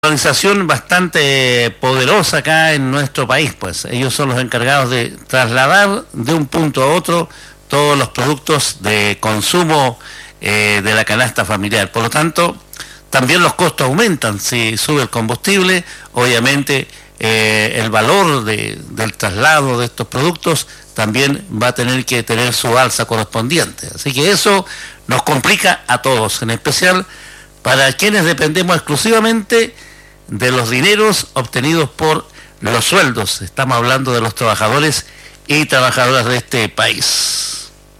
Organización bastante poderosa acá en nuestro país, pues ellos son los encargados de trasladar de un punto a otro todos los productos de consumo de la canasta familiar. Por lo tanto, también los costos aumentan. Si sube el combustible, obviamente el valor del traslado de estos productos también va a tener que tener su alza correspondiente. Así que eso nos complica a todos, en especial para quienes dependemos exclusivamente de los dineros obtenidos por los sueldos. Estamos hablando de los trabajadores y trabajadoras de este país.